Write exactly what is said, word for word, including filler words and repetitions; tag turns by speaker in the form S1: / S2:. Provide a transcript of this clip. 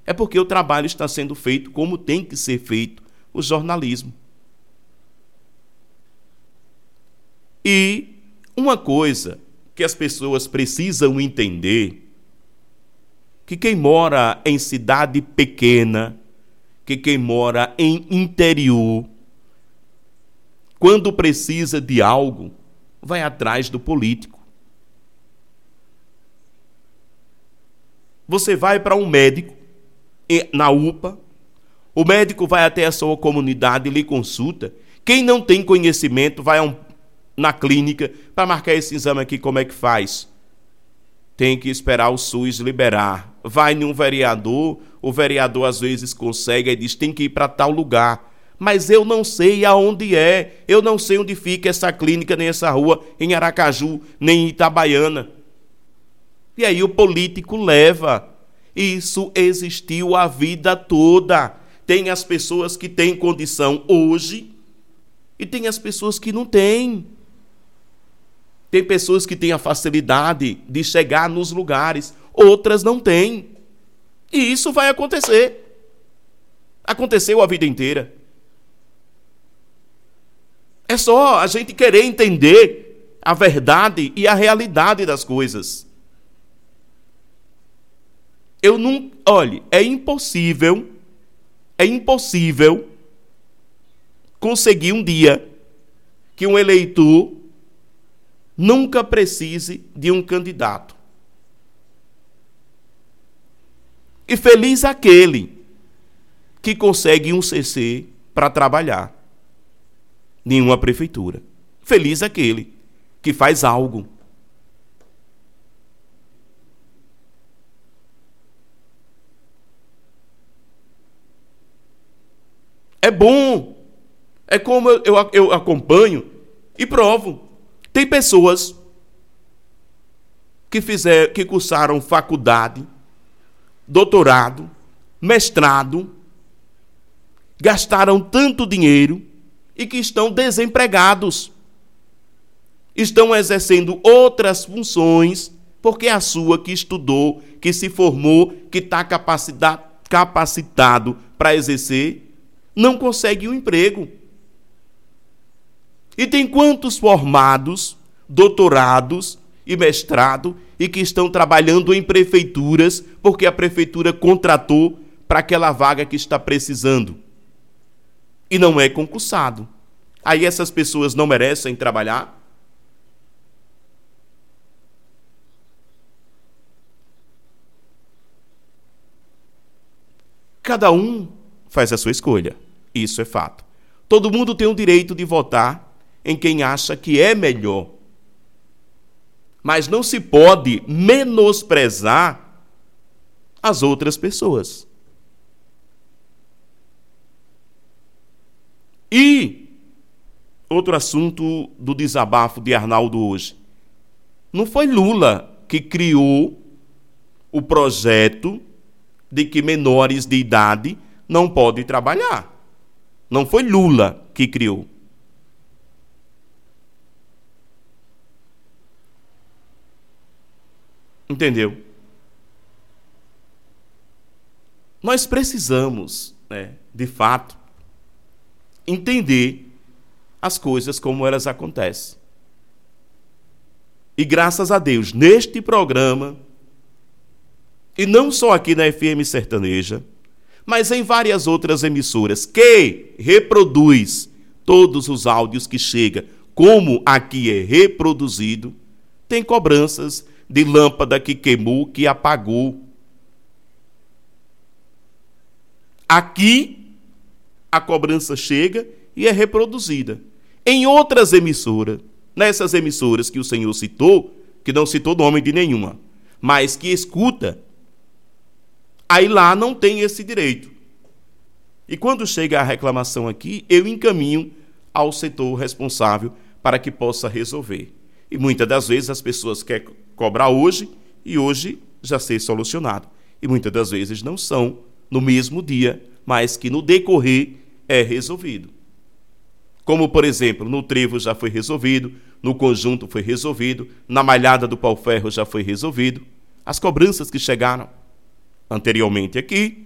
S1: É porque o trabalho está sendo feito como tem que ser feito o jornalismo. E uma coisa que as pessoas precisam entender, que quem mora em cidade pequena, que quem mora em interior, quando precisa de algo, vai atrás do político. Você vai para um médico na U P A, o médico vai até a sua comunidade e lhe consulta. Quem não tem conhecimento vai a um, na clínica para marcar esse exame aqui, como é que faz? Tem que esperar o SUS liberar. Vai num vereador, o vereador às vezes consegue e diz, tem que ir para tal lugar. Mas eu não sei aonde é, eu não sei onde fica essa clínica, nem essa rua, em Aracaju, nem em Itabaiana. E aí o político leva. Isso existiu a vida toda. Tem as pessoas que têm condição hoje e tem as pessoas que não têm. Tem pessoas que têm a facilidade de chegar nos lugares, outras não têm. E isso vai acontecer. Aconteceu a vida inteira. É só a gente querer entender a verdade e a realidade das coisas. Eu não... Olhe, é impossível, é impossível conseguir um dia que um eleitor nunca precise de um candidato. E feliz aquele que consegue um C C para trabalhar em uma prefeitura. Feliz aquele que faz algo. É bom. É como eu, eu, eu acompanho e provo. Tem pessoas que fizeram, que cursaram faculdade, doutorado, mestrado, gastaram tanto dinheiro e que estão desempregados. Estão exercendo outras funções, porque a sua que estudou, que se formou, que está capacitado para exercer, não consegue um emprego. E tem quantos formados, doutorados e mestrado e que estão trabalhando em prefeituras porque a prefeitura contratou para aquela vaga que está precisando. E não é concursado. Aí essas pessoas não merecem trabalhar? Cada um faz a sua escolha. Isso é fato. Todo mundo tem o direito de votar em quem acha que é melhor. Mas não se pode menosprezar as outras pessoas. E outro assunto do desabafo de Arnaldo hoje. Não foi Lula que criou o projeto de que menores de idade não podem trabalhar. Não foi Lula que criou. Entendeu? Nós precisamos, né, de fato, entender as coisas como elas acontecem. E graças a Deus, neste programa, e não só aqui na F M Sertaneja, mas em várias outras emissoras que reproduz todos os áudios que chegam, como aqui é reproduzido, tem cobranças de lâmpada que queimou, que apagou. Aqui, a cobrança chega e é reproduzida. Em outras emissoras, nessas emissoras que o senhor citou, que não citou nome de nenhuma, mas que escuta, aí lá não tem esse direito. E quando chega a reclamação aqui, eu encaminho ao setor responsável para que possa resolver. E muitas das vezes as pessoas querem cobrar hoje e hoje já ser solucionado. E muitas das vezes não são no mesmo dia, mas que no decorrer é resolvido. Como, por exemplo, no trevo já foi resolvido, no conjunto foi resolvido, na malhada do pau-ferro já foi resolvido. As cobranças que chegaram anteriormente aqui,